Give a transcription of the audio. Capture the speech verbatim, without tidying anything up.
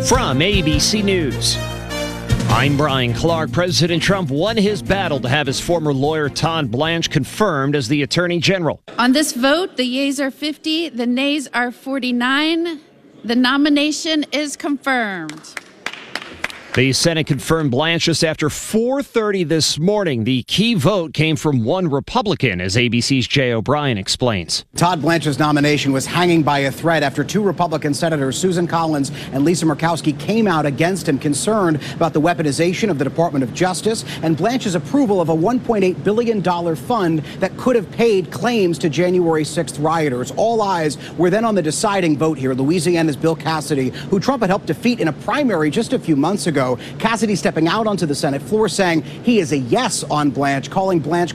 From A B C News, I'm Brian Clark. President Trump won his battle to have his former lawyer Todd Blanche confirmed as the Attorney General. On this vote, the yeas are fifty, the nays are forty-nine. The nomination is confirmed. The Senate confirmed Blanche just after four thirty this morning. The key vote came from one Republican, as A B C's Jay O'Brien explains. Todd Blanche's nomination was hanging by a thread after two Republican senators, Susan Collins and Lisa Murkowski, came out against him, concerned about the weaponization of the Department of Justice and Blanche's approval of a one point eight billion dollars fund that could have paid claims to January sixth rioters. All eyes were then on the deciding vote here. Louisiana's Bill Cassidy, who Trump had helped defeat in a primary just a few months ago. Cassidy stepping out onto the Senate floor saying he is a yes on Blanche, calling Blanche